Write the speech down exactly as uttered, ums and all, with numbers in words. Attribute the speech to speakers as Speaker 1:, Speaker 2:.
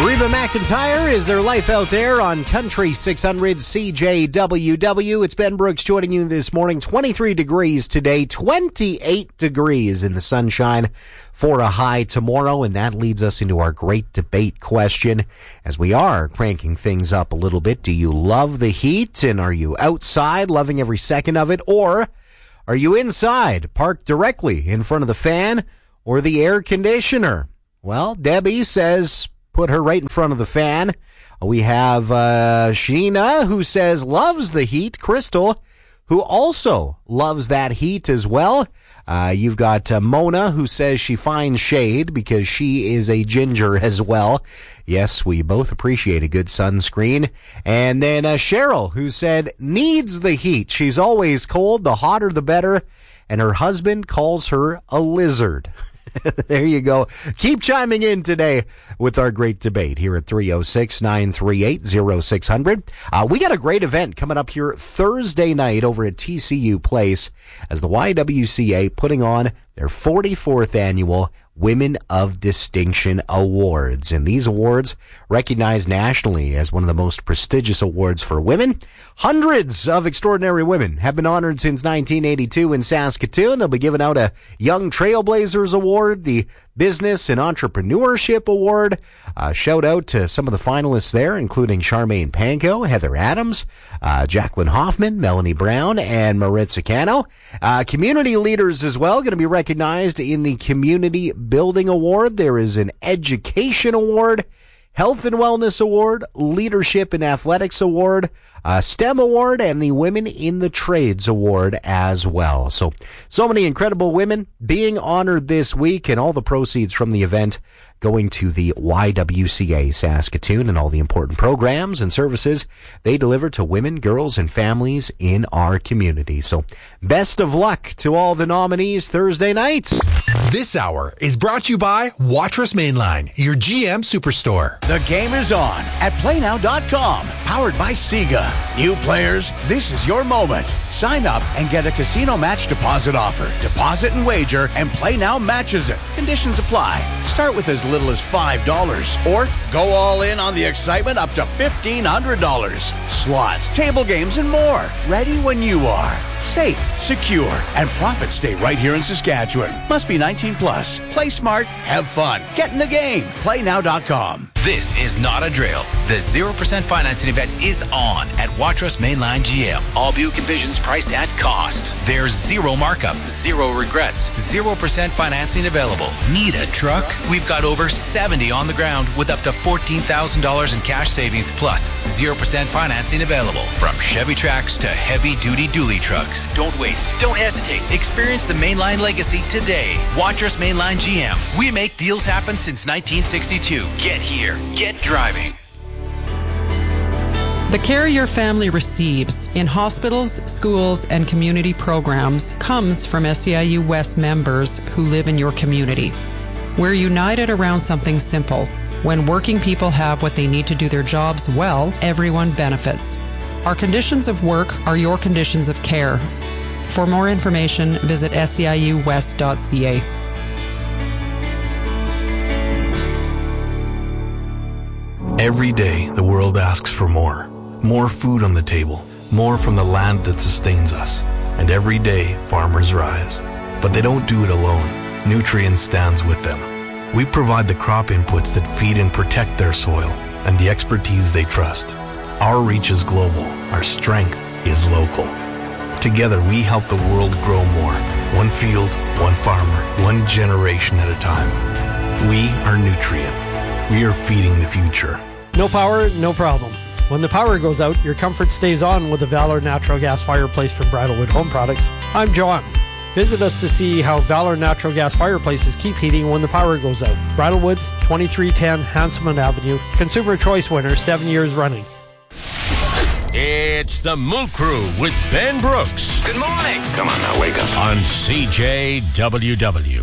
Speaker 1: Reba McEntire is their life out there on Country six hundred C J W W. It's Ben Brooks joining you this morning. twenty-three degrees today, twenty-eight degrees in the sunshine for a high tomorrow. And that leads us into our great debate question as we are cranking things up a little bit. Do you love the heat, and are you outside loving every second of it? Or are you inside, parked directly in front of the fan or the air conditioner? Well, Debbie says put her right in front of the fan. We have uh, Sheena, who says loves the heat. Crystal, who also loves that heat as well. Uh, you've got uh, Mona, who says she finds shade because she is a ginger as well. Yes, we both appreciate a good sunscreen. And then uh, Cheryl, who said needs the heat. She's always cold. The hotter, the better. And her husband calls her a lizard. There you go. Keep chiming in today with our great debate here at three oh six, nine three eight, oh six hundred. Uh, we got a great event coming up here Thursday night over at T C U Place as the Y W C A putting on their forty-fourth annual Women of Distinction Awards. And these awards recognized nationally as one of the most prestigious awards for women. Hundreds of extraordinary women have been honored since nineteen eighty-two in Saskatoon. They'll be giving out a Young Trailblazers Award, the Business and Entrepreneurship Award. Uh, shout out to some of the finalists there, including Charmaine Panko, Heather Adams, uh, Jacqueline Hoffman, Melanie Brown, and Maritza Cano. Uh, community leaders as well going to be recognized in the Community Building Award. There is an Education Award, Health and Wellness Award, Leadership and Athletics Award, uh, STEM Award, and the Women in the Trades Award as well. So, so many incredible women being honored this week, and all the proceeds from the event going to the Y W C A Saskatoon and all the important programs and services they deliver to women, girls, and families in our community. So, best of luck to all the nominees Thursday night.
Speaker 2: This hour is brought to you by Watrous Mainline, your G M Superstore.
Speaker 3: The game is on at play now dot com, powered by Sega. New players, this is your moment. Sign up and get a casino match deposit offer. Deposit and wager, and Play Now matches it. Conditions apply. Start with as little as five dollars, or go all in on the excitement up to fifteen hundred dollars. Slots, table games, and more. Ready when you are. Safe, secure, and profits stay right here in Saskatchewan. Must be nineteen plus. Play smart, have fun. Get in the game. play now dot com.
Speaker 4: This is not a drill. The zero percent financing event is on at Watrous Mainline G M. All Buick Envisions priced at cost. There's zero markup, zero regrets, zero percent financing available. Need a truck? We've got over seventy on the ground with up to fourteen thousand dollars in cash savings plus zero percent financing available. From Chevy Trax to heavy-duty dually trucks. Don't wait. Don't hesitate. Experience the Mainline legacy today. Watrous Mainline G M. We make deals happen since nineteen sixty-two. Get here. Get driving.
Speaker 5: The care your family receives in hospitals, schools, and community programs comes from S E I U West members who live in your community. We're united around something simple. When working people have what they need to do their jobs well, everyone benefits. Our conditions of work are your conditions of care. For more information, visit S E I U west dot C A.
Speaker 6: Every day, the world asks for more. More food on the table, more from the land that sustains us. And every day, farmers rise. But they don't do it alone. Nutrien stands with them. We provide the crop inputs that feed and protect their soil and the expertise they trust. Our reach is global. Our strength is local. Together, we help the world grow more. One field, one farmer, one generation at a time. We are Nutrien. We are feeding the future.
Speaker 7: No power, no problem. When the power goes out, your comfort stays on with the Valor Natural Gas Fireplace from Bridlewood Home Products. I'm John. Visit us to see how Valor Natural Gas Fireplaces keep heating when the power goes out. Bridlewood, twenty-three ten Hanselman Avenue. Consumer Choice winner, seven years running.
Speaker 8: It's the Moo Crew with Ben Brooks.
Speaker 4: Good morning.
Speaker 8: Come on now, wake up. On C J W W.